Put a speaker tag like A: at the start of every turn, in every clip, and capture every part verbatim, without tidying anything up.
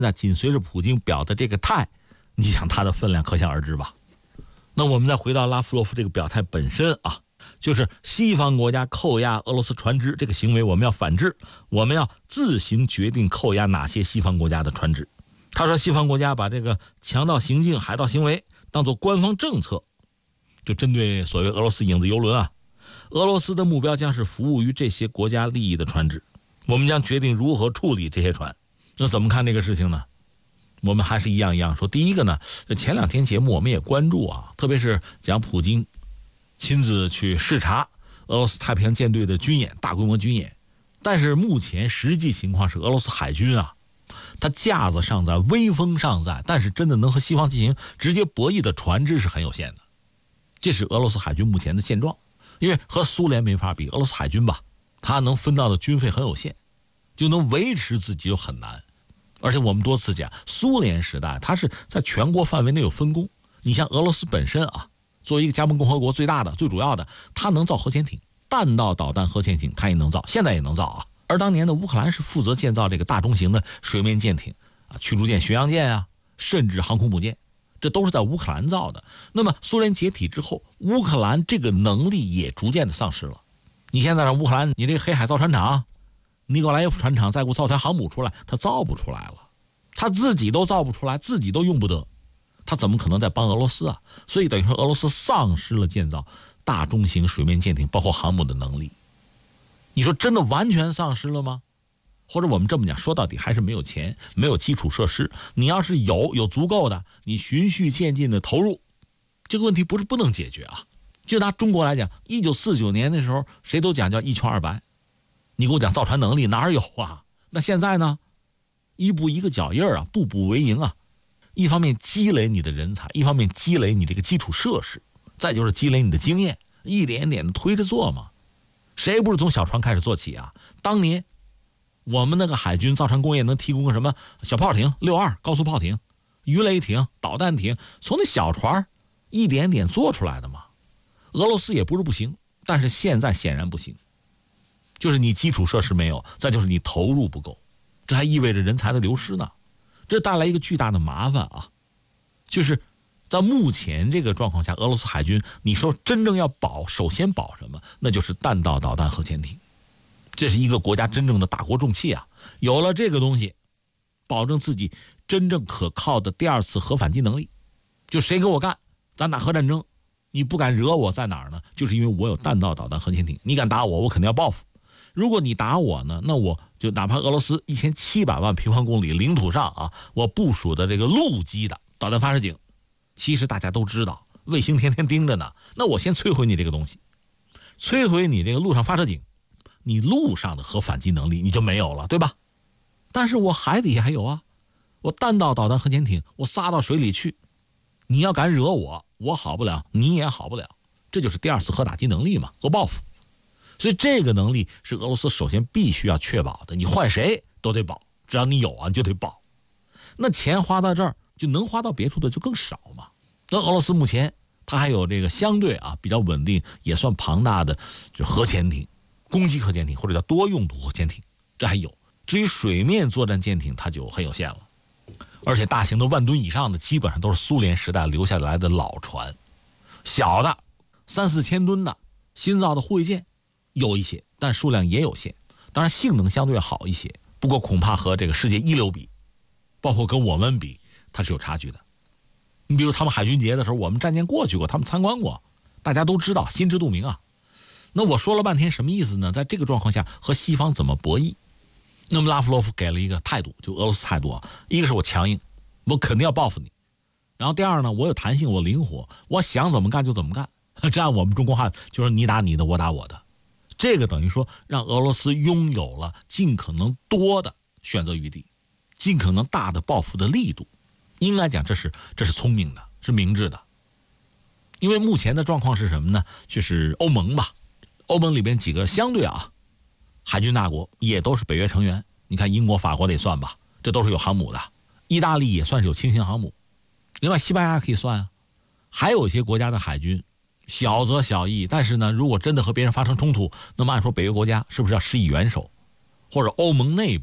A: 那紧随着普京表的这个态，你想他的分量可想而知吧。那我们再回到拉夫罗夫这个表态本身啊，就是西方国家扣押俄罗斯船只这个行为我们要反制，我们要自行决定扣押哪些西方国家的船只。他说西方国家把这个强盗行径、海盗行为当作官方政策，就针对所谓俄罗斯影子游轮啊，俄罗斯的目标将是服务于这些国家利益的船只，我们将决定如何处理这些船。那怎么看这个事情呢？我们还是一样一样说。第一个呢，前两天节目我们也关注啊，特别是讲普京亲自去视察俄罗斯太平洋舰队的军演，大规模军演。但是目前实际情况是俄罗斯海军啊，它架子尚在，威风尚在，但是真的能和西方进行直接博弈的船只是很有限的。这是俄罗斯海军目前的现状。因为和苏联没法比，俄罗斯海军吧，它能分到的军费很有限，就能维持自己就很难。而且我们多次讲，苏联时代它是在全国范围内有分工。你像俄罗斯本身啊，作为一个加盟共和国，最大的最主要的，它能造核潜艇，弹道导弹核潜艇它也能造，现在也能造啊。而当年的乌克兰是负责建造这个大中型的水面舰艇啊，驱逐舰、巡洋舰啊，甚至航空母舰，这都是在乌克兰造的。那么苏联解体之后，乌克兰这个能力也逐渐的丧失了。你现在让乌克兰，你这个黑海造船厂，尼古拉耶夫船厂再给我造条航母出来，他造不出来了，他自己都造不出来，自己都用不得，他怎么可能在帮俄罗斯啊？所以等于说俄罗斯丧失了建造大中型水面舰艇包括航母的能力。你说真的完全丧失了吗？或者我们这么讲，说到底还是没有钱，没有基础设施。你要是有有足够的，你循序渐进的投入，这个问题不是不能解决啊。就拿中国来讲，一九四九年的时候谁都讲叫一穷二白，你给我讲造船能力哪儿有啊？那现在呢，一步一个脚印啊，步步为营啊。一方面积累你的人才，一方面积累你这个基础设施，再就是积累你的经验，一点点的推着做嘛。谁不是从小船开始做起啊？当年我们那个海军造船工业能提供个什么小炮艇、六二高速炮艇、鱼雷艇、导弹艇，从那小船一点点做出来的嘛。俄罗斯也不是不行，但是现在显然不行，就是你基础设施没有，再就是你投入不够，这还意味着人才的流失呢。这带来一个巨大的麻烦啊，就是在目前这个状况下，俄罗斯海军你说真正要保，首先保什么？那就是弹道导弹核潜艇，这是一个国家真正的大国重器啊。有了这个东西，保证自己真正可靠的第二次核反击能力。就谁跟我干，咱打核战争，你不敢惹我在哪儿呢？就是因为我有弹道导弹核潜艇，你敢打我，我肯定要报复。如果你打我呢，那我就哪怕俄罗斯一千七百万平方公里领土上啊，我部署的这个陆基的导弹发射井，其实大家都知道，卫星天天盯着呢。那我先摧毁你这个东西，摧毁你这个陆上发射井，你陆上的核反击能力你就没有了，对吧？但是我海底下还有啊，我弹道导弹核潜艇，我撒到水里去，你要敢惹我，我好不了，你也好不了。这就是第二次核打击能力嘛，核报复。所以这个能力是俄罗斯首先必须要确保的，你换谁都得保，只要你有啊，你就得保。那钱花到这儿，就能花到别处的就更少嘛。那俄罗斯目前它还有这个相对啊比较稳定，也算庞大的就核潜艇、攻击核潜艇或者叫多用途核潜艇，这还有。至于水面作战舰艇，它就很有限了，而且大型的万吨以上的基本上都是苏联时代留下来的老船，小的三四千吨的新造的护卫舰有一些，但数量也有限，当然性能相对好一些，不过恐怕和这个世界一流比，包括跟我们比，它是有差距的。你比如他们海军节的时候，我们战舰过去过，他们参观过，大家都知道，心知肚明啊。那我说了半天什么意思呢？在这个状况下和西方怎么博弈？那么拉夫罗夫给了一个态度，就俄罗斯态度啊，一个是我强硬，我肯定要报复你，然后第二呢，我有弹性，我灵活，我想怎么干就怎么干，这样我们中国话就是你打你的，我打我的。这个等于说让俄罗斯拥有了尽可能多的选择余地，尽可能大的报复的力度。应该讲这是这是聪明的，是明智的。因为目前的状况是什么呢？就是欧盟吧，欧盟里边几个相对啊海军大国也都是北约成员，你看英国、法国得算吧，这都是有航母的。意大利也算是有轻型航母，另外西班牙可以算啊。还有一些国家的海军小则小意，但是呢，如果真的和别人发生冲突，那么按说北约国家是不是要施以援手，或者欧盟内部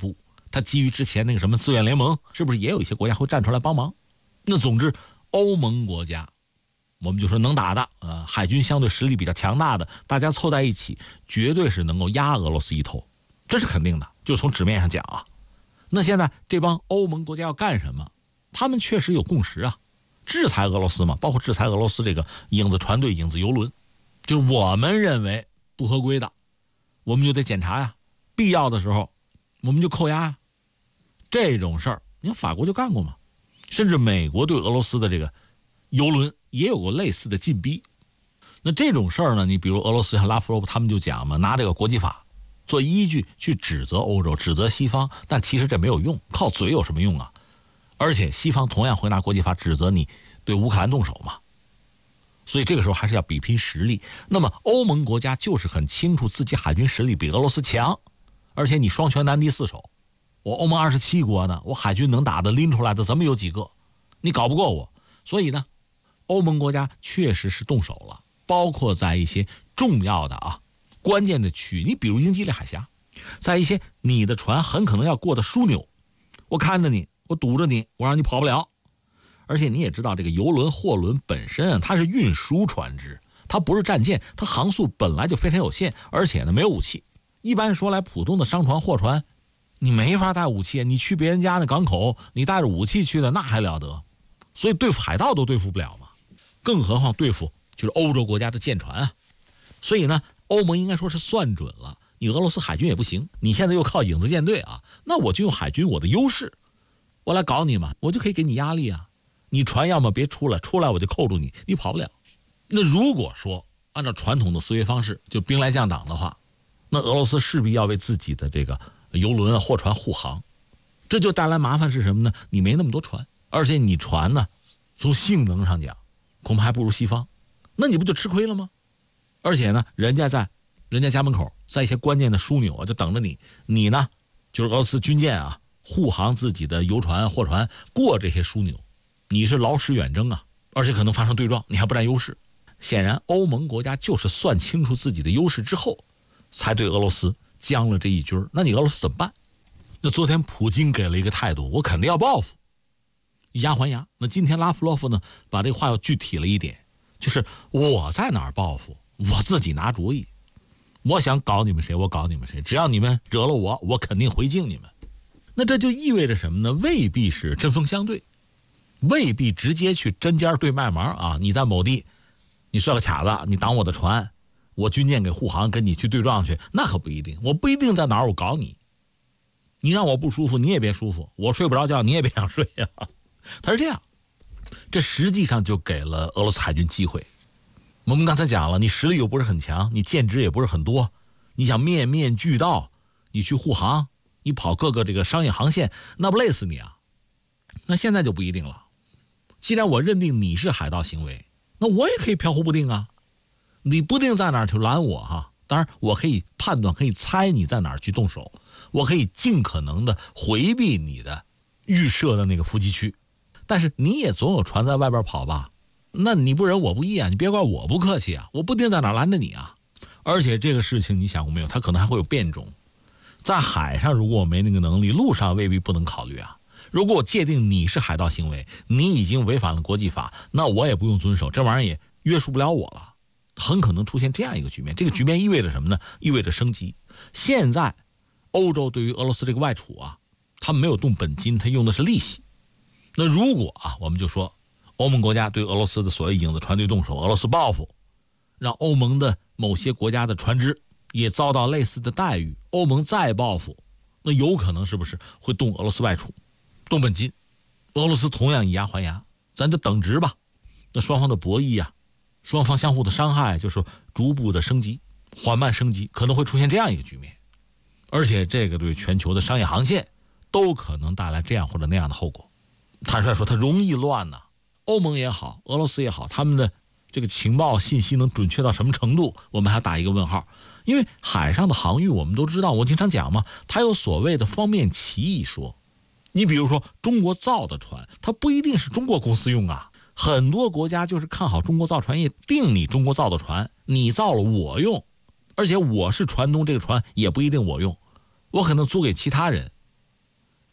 A: 它基于之前那个什么自愿联盟，是不是也有一些国家会站出来帮忙？那总之，欧盟国家，我们就说能打的，呃，海军相对实力比较强大的，大家凑在一起，绝对是能够压俄罗斯一头，这是肯定的。就从纸面上讲啊，那现在这帮欧盟国家要干什么？他们确实有共识啊，制裁俄罗斯嘛，包括制裁俄罗斯这个影子船队、影子游轮，就是我们认为不合规的，我们就得检查呀，必要的时候我们就扣押呀。这种事儿，你看法国就干过嘛，甚至美国对俄罗斯的这个游轮也有过类似的禁逼。那这种事儿呢，你比如俄罗斯像拉夫罗夫他们就讲嘛，拿这个国际法做依据去指责欧洲、指责西方，但其实这没有用，靠嘴有什么用啊？而且西方同样会拿国际法指责你对乌克兰动手嘛。所以这个时候还是要比拼实力。那么欧盟国家就是很清楚自己海军实力比俄罗斯强，而且你双拳难敌四手。我欧盟二十七国呢，我海军能打的拎出来的怎么有几个？你搞不过我。所以呢，欧盟国家确实是动手了，包括在一些重要的啊关键的区域，你比如英吉利海峡，在一些你的船很可能要过的枢纽，我看着你，我堵着你，我让你跑不了。而且你也知道，这个游轮、货轮本身它是运输船只，它不是战舰，它航速本来就非常有限，而且呢没有武器。一般说来，普通的商船、货船，你没法带武器，你去别人家的港口，你带着武器去的那还了得？所以对付海盗都对付不了嘛，更何况对付就是欧洲国家的舰船啊。所以呢，欧盟应该说是算准了，你俄罗斯海军也不行，你现在又靠影子舰队啊，那我就用海军我的优势，我来搞你嘛，我就可以给你压力啊。你船要么别出来，出来我就扣住你，你跑不了。那如果说按照传统的思维方式，就兵来将挡的话，那俄罗斯势必要为自己的这个游轮啊、货船护航，这就带来麻烦是什么呢？你没那么多船，而且你船呢，从性能上讲，恐怕还不如西方，那你不就吃亏了吗？而且呢，人家在人家家门口，在一些关键的枢纽啊，就等着你，你呢，就是俄罗斯军舰啊，护航自己的游船、货船过这些枢纽，你是劳师远征啊，而且可能发生对撞，你还不占优势。显然，欧盟国家就是算清楚自己的优势之后，才对俄罗斯将了这一军。那你俄罗斯怎么办？那昨天普京给了一个态度，我肯定要报复，以牙还牙。那今天拉夫罗夫呢，把这个话要具体了一点，就是我在哪儿报复，我自己拿主意。我想搞你们谁，我搞你们谁，只要你们惹了我，我肯定回敬你们。那这就意味着什么呢？未必是针锋相对，未必直接去针尖对麦芒啊！你在某地，你设个卡子，你挡我的船，我军舰给护航，跟你去对撞去，那可不一定。我不一定在哪儿我搞你，你让我不舒服，你也别舒服，我睡不着觉，你也别想睡呀、啊。他是这样，这实际上就给了俄罗斯海军机会。我们刚才讲了，你实力又不是很强，你舰只也不是很多，你想面面俱到，你去护航，你跑各个这个商业航线，那不累死你啊？那现在就不一定了。既然我认定你是海盗行为，那我也可以飘忽不定啊。你不定在哪儿去拦我哈，当然我可以判断，可以猜你在哪儿去动手，我可以尽可能的回避你的预设的那个伏击区，但是你也总有船在外边跑吧？那你不仁我不义啊！你别怪我不客气啊！我不定在哪儿拦着你啊！而且这个事情你想过没有？它可能还会有变种。在海上如果我没那个能力，路上未必不能考虑啊。如果我界定你是海盗行为，你已经违反了国际法，那我也不用遵守，这玩意儿也约束不了我了。很可能出现这样一个局面，这个局面意味着什么呢？意味着升级。现在欧洲对于俄罗斯这个外储啊，他们没有动本金，他用的是利息。那如果啊，我们就说欧盟国家对俄罗斯的所谓影子船队动手，俄罗斯报复，让欧盟的某些国家的船只也遭到类似的待遇，欧盟再报复，那有可能是不是会动俄罗斯外储，动本金？俄罗斯同样以牙还牙，咱就等值吧。那双方的博弈啊，双方相互的伤害，就是逐步的升级，缓慢升级，可能会出现这样一个局面。而且这个对全球的商业航线都可能带来这样或者那样的后果。坦率说，它容易乱呐、啊。欧盟也好，俄罗斯也好，他们的这个情报信息能准确到什么程度，我们还打一个问号。因为海上的航运我们都知道，我经常讲嘛，它有所谓的方面歧义说。你比如说中国造的船，它不一定是中国公司用啊，很多国家就是看好中国造船业，定你中国造的船，你造了我用，而且我是船东，这个船也不一定我用，我可能租给其他人。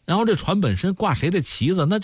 A: 然后这船本身挂谁的旗子，那就